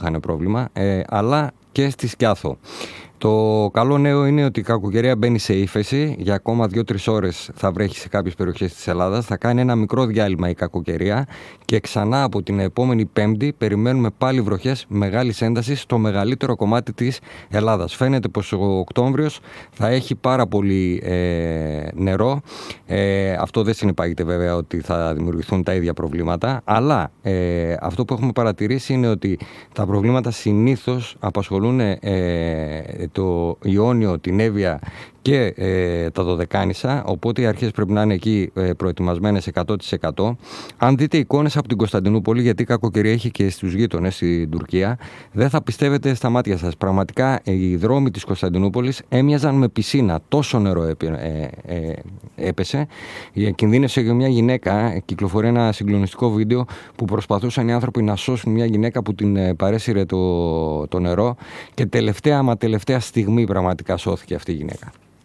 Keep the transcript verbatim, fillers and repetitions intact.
είχαν πρόβλημα, ε, αλλά και στη Σκιάθο. Το καλό νέο είναι ότι η κακοκαιρία μπαίνει σε ύφεση. Για ακόμα δύο τρεις ώρες θα βρέχει σε κάποιες περιοχές της Ελλάδας. Θα κάνει ένα μικρό διάλειμμα η κακοκαιρία και ξανά από την επόμενη Πέμπτη περιμένουμε πάλι βροχές μεγάλης έντασης στο μεγαλύτερο κομμάτι της Ελλάδας. Φαίνεται πως ο Οκτώβριος θα έχει πάρα πολύ ε, νερό. Ε, αυτό δεν συνεπάγεται βέβαια ότι θα δημιουργηθούν τα ίδια προβλήματα. Αλλά ε, αυτό που έχουμε παρατηρήσει είναι ότι τα προβλήματα συνήθως απασχολούν ε, το Ιόνιο, την Εύβοια και ε, τα Δωδεκάνησα, οπότε οι αρχές πρέπει να είναι εκεί ε, προετοιμασμένες εκατό τοις εκατό. Αν δείτε εικόνες από την Κωνσταντινούπολη, γιατί η κακοκαιρία έχει και στους γείτονες στην Τουρκία, δεν θα πιστεύετε στα μάτια σας. Πραγματικά οι δρόμοι της Κωνσταντινούπολης έμοιαζαν με πισίνα, τόσο νερό έπαι, ε, ε, έπεσε. Κινδύνευσε για μια γυναίκα, κυκλοφορεί ένα συγκλονιστικό βίντεο που προσπαθούσαν οι άνθρωποι να σώσουν μια γυναίκα που την παρέσυρε το, το νερό και τελευταία μα τελευταία στιγμή πραγματικά σώθηκε αυτή η γυναίκα.